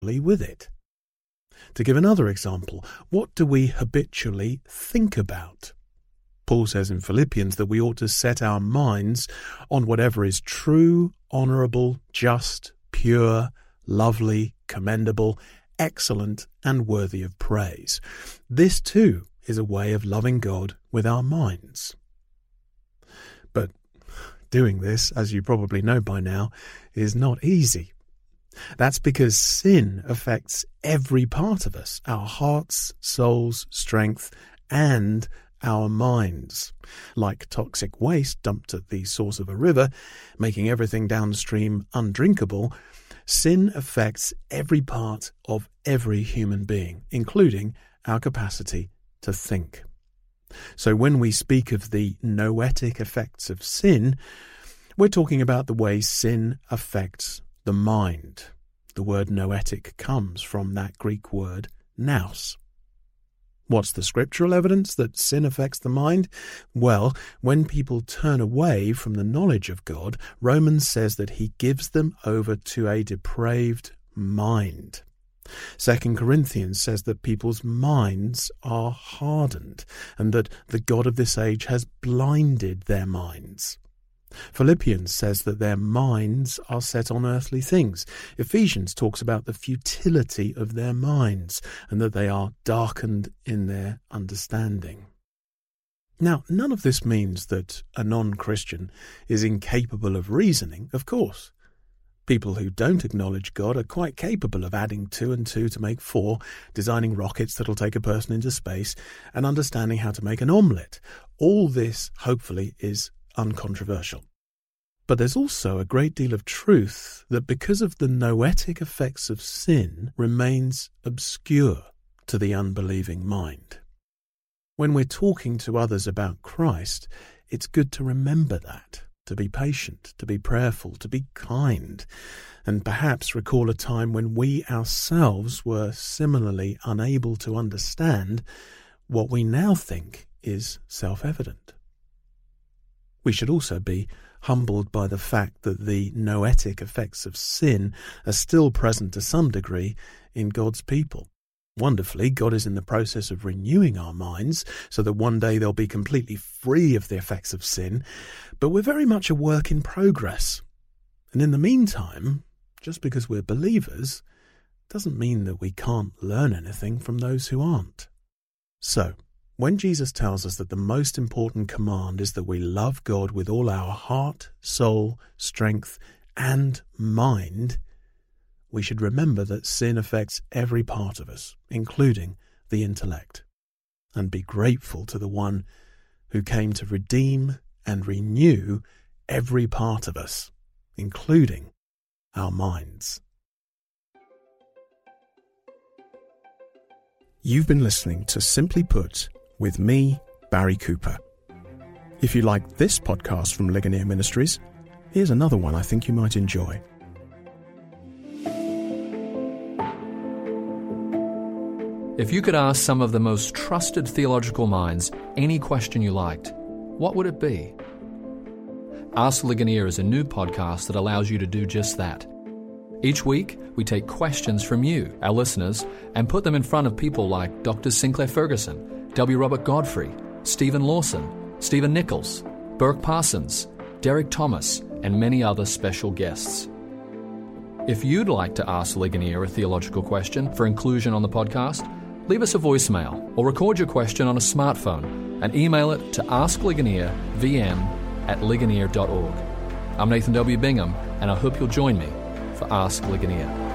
with it. To give another example, what do we habitually think about? Paul says in Philippians that we ought to set our minds on whatever is true, honourable, just, pure, lovely, commendable, excellent, and worthy of praise. This too is a way of loving God with our minds. But doing this, as you probably know by now, is not easy. That's because sin affects every part of us, our hearts, souls, strength, and our minds. Like toxic waste dumped at the source of a river, making everything downstream undrinkable, sin affects every part of every human being, including our capacity to think. So when we speak of the noetic effects of sin, we're talking about the way sin affects the mind. The word noetic comes from that Greek word nous. What's the scriptural evidence that sin affects the mind? Well, when people turn away from the knowledge of God, Romans says that he gives them over to a depraved mind. 2 Corinthians says that people's minds are hardened and that the God of this age has blinded their minds. Philippians says that their minds are set on earthly things. Ephesians talks about the futility of their minds and that they are darkened in their understanding. Now, none of this means that a non-Christian is incapable of reasoning, of course. People who don't acknowledge God are quite capable of adding 2 and 2 to make 4, designing rockets that'll take a person into space, and understanding how to make an omelette. All this, hopefully, is uncontroversial. But there's also a great deal of truth that because of the noetic effects of sin remains obscure to the unbelieving mind. When we're talking to others about Christ, it's good to remember that, to be patient, to be prayerful, to be kind, and perhaps recall a time when we ourselves were similarly unable to understand what we now think is self-evident. We should also be humbled by the fact that the noetic effects of sin are still present to some degree in God's people. Wonderfully, God is in the process of renewing our minds so that one day they'll be completely free of the effects of sin, but we're very much a work in progress. And in the meantime, just because we're believers doesn't mean that we can't learn anything from those who aren't. So, when Jesus tells us that the most important command is that we love God with all our heart, soul, strength, and mind, we should remember that sin affects every part of us, including the intellect, and be grateful to the one who came to redeem and renew every part of us, including our minds. You've been listening to Simply Put with me, Barry Cooper. If you like this podcast from Ligonier Ministries, here's another one I think you might enjoy. If you could ask some of the most trusted theological minds any question you liked, what would it be? Ask Ligonier is a new podcast that allows you to do just that. Each week, we take questions from you, our listeners, and put them in front of people like Dr. Sinclair Ferguson, W. Robert Godfrey, Stephen Lawson, Stephen Nichols, Burke Parsons, Derek Thomas, and many other special guests. If you'd like to ask Ligonier a theological question for inclusion on the podcast, leave us a voicemail or record your question on a smartphone and email it to askligoniervm@ligonier.org. I'm Nathan W. Bingham, and I hope you'll join me for Ask Ligonier.